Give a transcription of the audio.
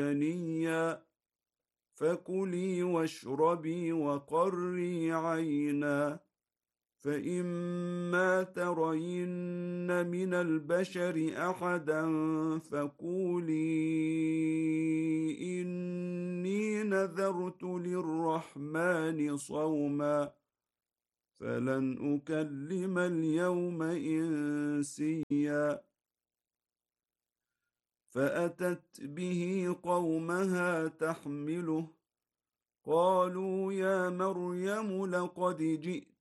غنيا فكلي واشربي وقري عينا فإما ترين من البشر أحدا فقولي إني نذرت للرحمن صوما فلن أكلم اليوم إنسيا فأتت به قومها تحمله قالوا يا مريم لقد جئت